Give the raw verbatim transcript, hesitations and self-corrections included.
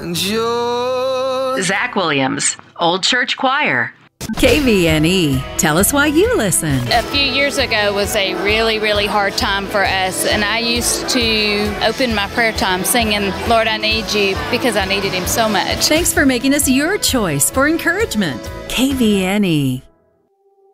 Zach Williams, Old Church Choir. K V N E. Tell us why you listen. A few years ago was a really, really hard time for us, and I used to open my prayer time singing, Lord, I need you, because I needed him so much. Thanks for making us your choice for encouragement. K V N E.